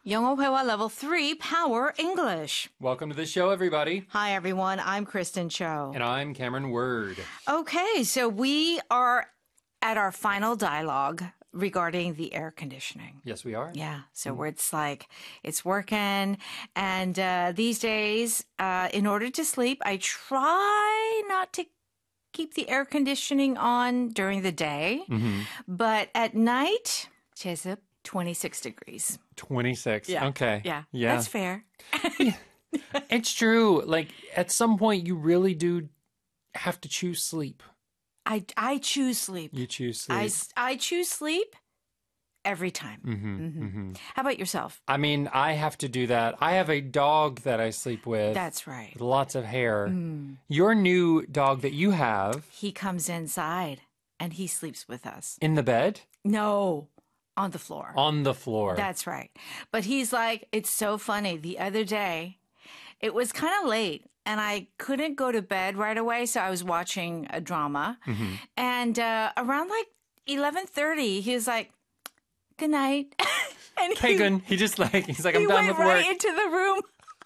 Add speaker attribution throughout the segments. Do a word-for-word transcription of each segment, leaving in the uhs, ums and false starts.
Speaker 1: 영어 회화 Level three Power English.
Speaker 2: Welcome to the show, everybody.
Speaker 1: Hi, everyone. I'm Kristen Cho.
Speaker 2: And I'm Cameron Word.
Speaker 1: Okay, so we are at our final dialogue regarding the air conditioning.
Speaker 2: Yes, we are.
Speaker 1: Yeah, so mm. where it's like, it's working. And uh, these days, uh, in order to sleep, I try not to keep the air conditioning on during the day.
Speaker 2: Mm-hmm.
Speaker 1: But at night, Jessup, twenty-six degrees.
Speaker 2: twenty-six.
Speaker 1: Yeah.
Speaker 2: Okay.
Speaker 1: Yeah.
Speaker 2: Yeah.
Speaker 1: That's fair.
Speaker 2: It's true. Like, at some point, you really do have to choose sleep.
Speaker 1: I, I choose sleep.
Speaker 2: You choose sleep.
Speaker 1: I, I choose sleep every time.
Speaker 2: Mm-hmm,
Speaker 1: mm-hmm.
Speaker 2: Mm-hmm.
Speaker 1: How about yourself?
Speaker 2: I mean, I have to do that. I have a dog that I sleep with.
Speaker 1: That's right.
Speaker 2: With lots of hair.
Speaker 1: Mm.
Speaker 2: Your new dog that you have.
Speaker 1: He comes inside and he sleeps with us.
Speaker 2: In the bed?
Speaker 1: No. On the floor.
Speaker 2: On the floor.
Speaker 1: That's right. But he's like, it's so funny. The other day, it was kind of late and I couldn't go to bed right away. So I was watching a drama.
Speaker 2: Mm-hmm. And
Speaker 1: uh, around like eleven thirty, he was like, good night. And
Speaker 2: Pagan. He, he just like, he's like, I'm
Speaker 1: he
Speaker 2: done
Speaker 1: went
Speaker 2: with
Speaker 1: right
Speaker 2: work.
Speaker 1: into the room.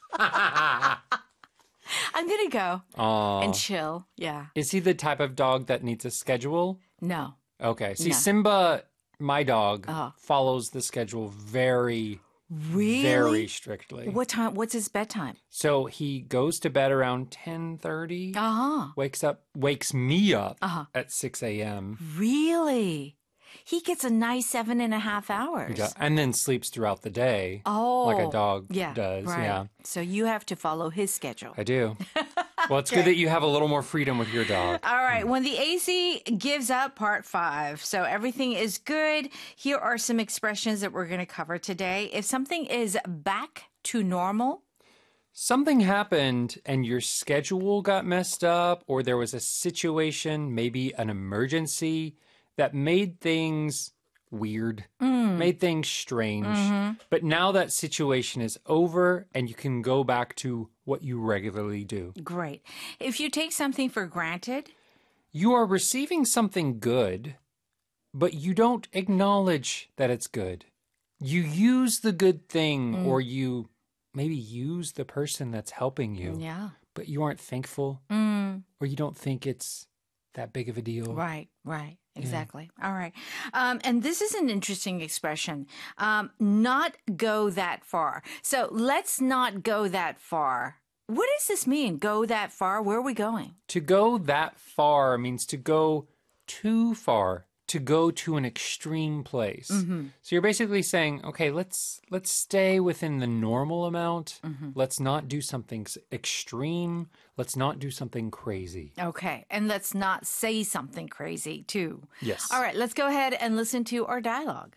Speaker 1: I'm going to go
Speaker 2: Aww.
Speaker 1: and chill. Yeah.
Speaker 2: Is he the type of dog that needs a schedule?
Speaker 1: No.
Speaker 2: Okay. See,
Speaker 1: No.
Speaker 2: Simba, my dog,
Speaker 1: uh-huh.
Speaker 2: follows the schedule very,
Speaker 1: really?
Speaker 2: very strictly.
Speaker 1: What time? What's his bedtime?
Speaker 2: So he goes to bed around ten thirty.
Speaker 1: Uh-huh.
Speaker 2: Wakes up, wakes me up
Speaker 1: uh-huh.
Speaker 2: at six a.m.
Speaker 1: Really? He gets a nice seven and a half hours.
Speaker 2: Yeah. And then sleeps throughout the day.
Speaker 1: Oh.
Speaker 2: Like a dog
Speaker 1: yeah,
Speaker 2: does.
Speaker 1: Right.
Speaker 2: Yeah.
Speaker 1: So you have to follow his schedule.
Speaker 2: I do. Well, it's
Speaker 1: Okay.
Speaker 2: good that you have a little more freedom with your dog.
Speaker 1: All right. When the A C gives up, part five. So everything is good. Here are some expressions that we're going to cover today. If something is back to normal.
Speaker 2: Something happened and your schedule got messed up, or there was a situation, maybe an emergency, that made things weird,
Speaker 1: mm.
Speaker 2: made things strange.
Speaker 1: Mm-hmm.
Speaker 2: But now that situation is over and you can go back to what you regularly do.
Speaker 1: Great. If you take something for granted.
Speaker 2: You are receiving something good, but you don't acknowledge that it's good. You use the good thing mm. or you maybe use the person that's helping you.
Speaker 1: Yeah.
Speaker 2: But you aren't thankful
Speaker 1: mm.
Speaker 2: or you don't think it's that big of a deal.
Speaker 1: Right, right. Exactly. Yeah. All right. Um, and this is an interesting expression. Um, not go that far. So let's not go that far. What does this mean? Go that far? Where are we going?
Speaker 2: To go that far means to go too far, to go to an extreme place.
Speaker 1: Mm-hmm.
Speaker 2: So you're basically saying, okay, let's let's stay within the normal amount. Mm-hmm. Let's not do something extreme. Let's not do something crazy.
Speaker 1: Okay. And let's not say something crazy, too.
Speaker 2: Yes.
Speaker 1: All right. Let's go ahead and listen to our dialogue.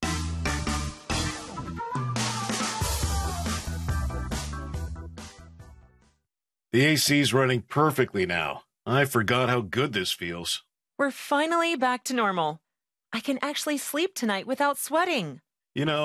Speaker 3: The A C's running perfectly now. I forgot how good this feels.
Speaker 4: We're finally back to normal. I can actually sleep tonight without sweating.
Speaker 3: You know,